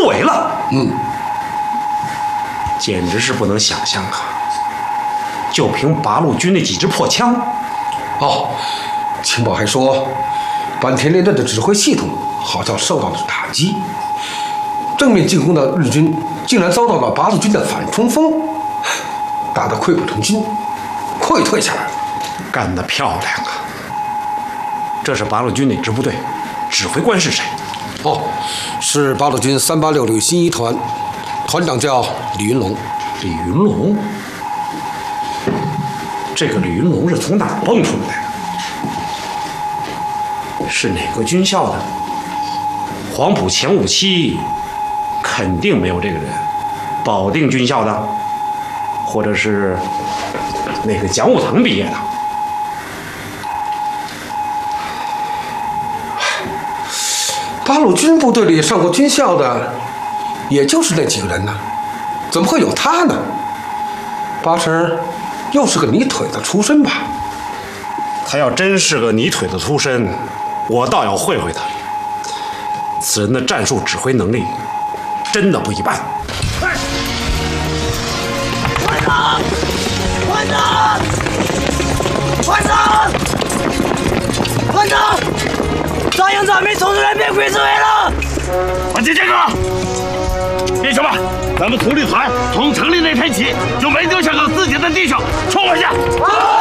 突围了。简直是不能想象啊！就凭八路军那几支破枪。 情报还说，坂田连队的指挥系统好像受到了打击，正面进攻的日军竟然遭到了八路军的反冲锋，打得溃不成军，溃退下来了。 干得漂亮啊！这是八路军哪支部队？指挥官是谁？ 是八路军3866新一团，团长叫李云龙。 李云龙？这个李云龙是从哪儿蹦出来的？是哪个军校的？黄埔前57肯定没有这个人。保定军校的，或者是哪个讲武堂毕业的？ 八路军部队里上过军校的，也就是那几个人呢，怎么会有他呢？八成又是个泥腿子出身吧？ 他要真是个泥腿子出身，我倒要会会他。此人的战术指挥能力真的不一般。 团长！团长！团长！团长！赵营长被冲出来变鬼子围了！ 关键这个，弟兄们，咱们土力团从成立那天起就没丢下过自己的弟兄，冲我下！